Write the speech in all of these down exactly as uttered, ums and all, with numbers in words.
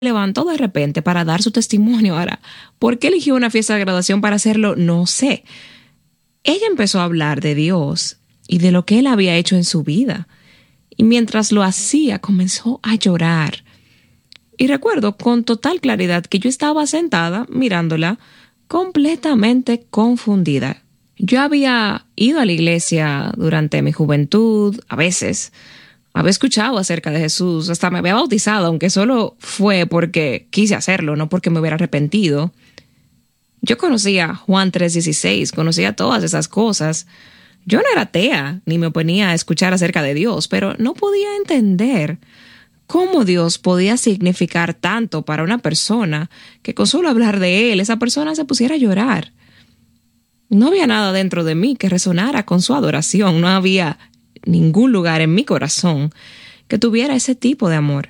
levantó de repente para dar su testimonio. Ahora, ¿por qué eligió una fiesta de graduación para hacerlo? No sé. Ella empezó a hablar de Dios y de lo que él había hecho en su vida. Y mientras lo hacía, comenzó a llorar. Y recuerdo con total claridad que yo estaba sentada mirándola completamente confundida. Yo había ido a la iglesia durante mi juventud, a veces. Había escuchado acerca de Jesús, hasta me había bautizado, aunque solo fue porque quise hacerlo, no porque me hubiera arrepentido. Yo conocía Juan tres dieciséis, conocía todas esas cosas. Yo no era atea, ni me oponía a escuchar acerca de Dios, pero no podía entender cómo Dios podía significar tanto para una persona que con solo hablar de Él, esa persona se pusiera a llorar. No había nada dentro de mí que resonara con su adoración, no había ningún lugar en mi corazón que tuviera ese tipo de amor.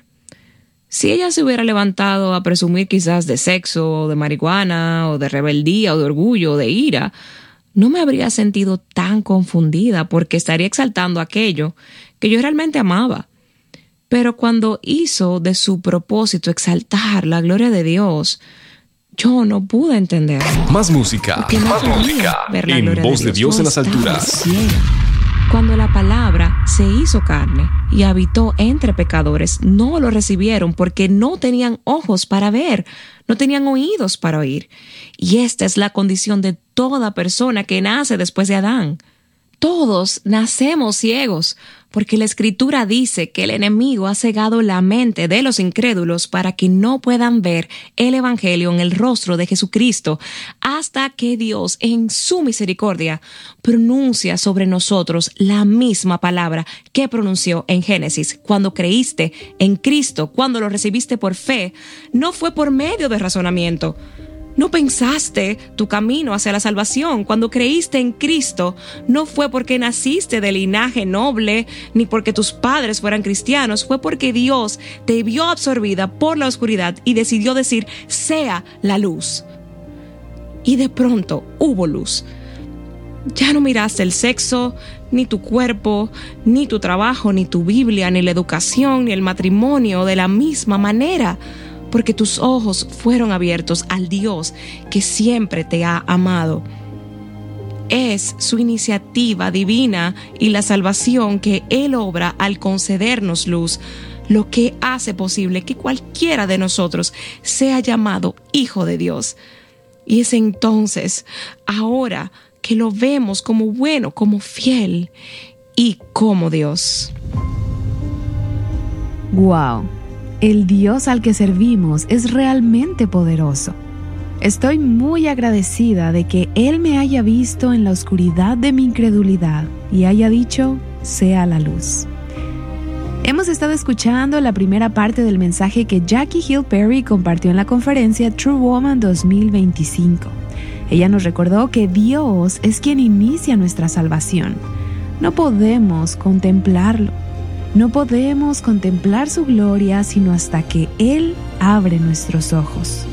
Si ella se hubiera levantado a presumir quizás de sexo, o de marihuana, o de rebeldía, o de orgullo, o de ira, no me habría sentido tan confundida porque estaría exaltando aquello que yo realmente amaba. Pero cuando hizo de su propósito exaltar la gloria de Dios, yo no pude entender. Más música, no más música, en Voz de Dios, Dios en las alturas. Cuando la palabra se hizo carne y habitó entre pecadores, no lo recibieron porque no tenían ojos para ver, no tenían oídos para oír. Y esta es la condición de toda persona que nace después de Adán. Todos nacemos ciegos, porque la Escritura dice que el enemigo ha cegado la mente de los incrédulos para que no puedan ver el Evangelio en el rostro de Jesucristo, hasta que Dios, en su misericordia, pronuncia sobre nosotros la misma palabra que pronunció en Génesis. Cuando creíste en Cristo, cuando lo recibiste por fe, no fue por medio de razonamiento. No pensaste tu camino hacia la salvación. Cuando creíste en Cristo, no fue porque naciste de linaje noble, ni porque tus padres fueran cristianos. Fue porque Dios te vio absorbida por la oscuridad y decidió decir, sea la luz. Y de pronto hubo luz. Ya no miraste el sexo, ni tu cuerpo, ni tu trabajo, ni tu Biblia, ni la educación, ni el matrimonio de la misma manera, porque tus ojos fueron abiertos al Dios que siempre te ha amado. Es su iniciativa divina y la salvación que Él obra al concedernos luz, lo que hace posible que cualquiera de nosotros sea llamado hijo de Dios. Y es entonces, ahora que lo vemos como bueno, como fiel y como Dios. ¡Wow! El Dios al que servimos es realmente poderoso. Estoy muy agradecida de que Él me haya visto en la oscuridad de mi incredulidad y haya dicho, sea la luz. Hemos estado escuchando la primera parte del mensaje que Jackie Hill Perry compartió en la conferencia True Woman dos mil veinticinco. Ella nos recordó que Dios es quien inicia nuestra salvación. No podemos contemplarlo. No podemos contemplar su gloria sino hasta que Él abre nuestros ojos.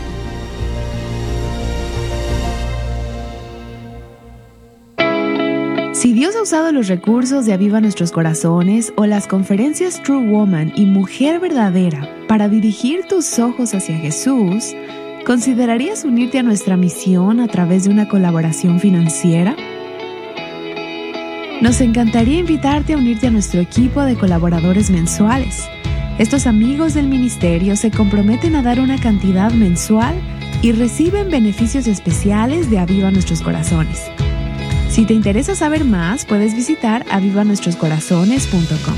Si Dios ha usado los recursos de Aviva Nuestros Corazones o las conferencias True Woman y Mujer Verdadera para dirigir tus ojos hacia Jesús, ¿considerarías unirte a nuestra misión a través de una colaboración financiera? Nos encantaría invitarte a unirte a nuestro equipo de colaboradores mensuales. Estos amigos del ministerio se comprometen a dar una cantidad mensual y reciben beneficios especiales de Aviva Nuestros Corazones. Si te interesa saber más, puedes visitar aviva nuestros corazones punto com.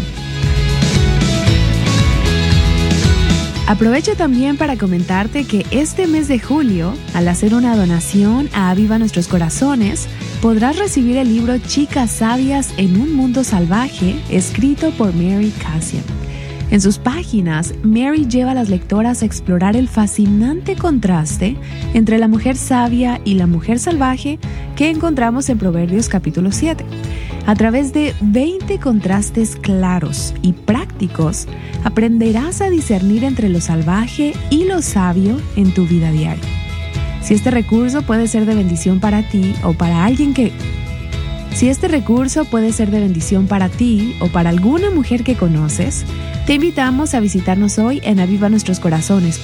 Aprovecho también para comentarte que este mes de julio, al hacer una donación a Aviva Nuestros Corazones, podrás recibir el libro Chicas Sabias en un Mundo Salvaje, escrito por Mary Cassian. En sus páginas, Mary lleva a las lectoras a explorar el fascinante contraste entre la mujer sabia y la mujer salvaje que encontramos en Proverbios capítulo siete. A través de veinte contrastes claros y prácticos, aprenderás a discernir entre lo salvaje y lo sabio en tu vida diaria. Si este recurso puede ser de bendición para ti o para alguien que... Si este recurso puede ser de bendición para ti o para alguna mujer que conoces, Te invitamos a visitarnos hoy en Aviva Nuestros Corazones.